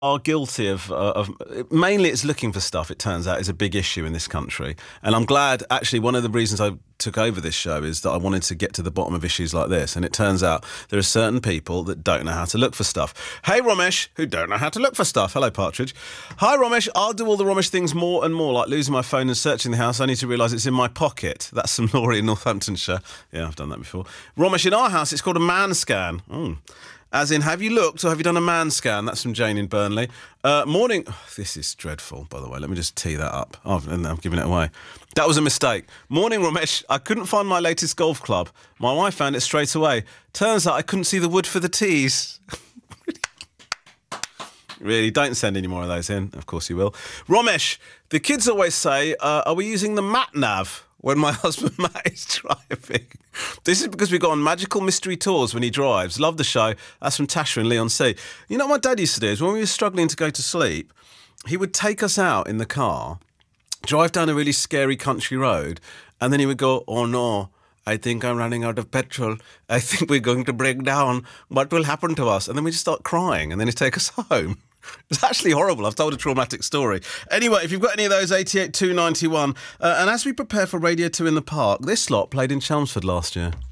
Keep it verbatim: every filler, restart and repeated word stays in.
are guilty of, uh, of mainly it's looking for stuff, it turns out, is a big issue in this country. And I'm glad, actually, one of the reasons I took over this show is that I wanted to get to the bottom of issues like this. And it turns out there are certain people that don't know how to look for stuff. Hey, Romesh, who don't know how to look for stuff. Hello, Partridge. Hi, Romesh. I'll do all the Romesh things more and more, like losing my phone and searching the house. I need to realise it's in my pocket. That's from Laurie in Northamptonshire. Yeah, I've done that before. Romesh, in our house, it's called a man scan. Mm. As in, have you looked or have you done a man scan? That's from Jane in Burnley. Uh, morning. Oh, this is dreadful, by the way. Let me just tee that up. Oh, and I'm giving it away. That was a mistake. Morning, Ramesh. I couldn't find my latest golf club. My wife found it straight away. Turns out I couldn't see the wood for the tees. Really, don't send any more of those in. Of course you will. Ramesh, the kids always say, uh, are we using the mat nav when my husband Matt is driving? This is because we go on magical mystery tours when he drives. Love the show. That's from Tasha and Leon C. You know what my dad used to do is when we were struggling to go to sleep, he would take us out in the car, drive down a really scary country road, and then he would go, oh no, I think I'm running out of petrol. I think we're going to break down. What will happen to us? And then we just start crying, and then he'd take us home. It's actually horrible. I've told a traumatic story. Anyway, if you've got any of those, eighty-eight two ninety-one. Uh, and as we prepare for Radio two in the Park, this lot played in Chelmsford last year.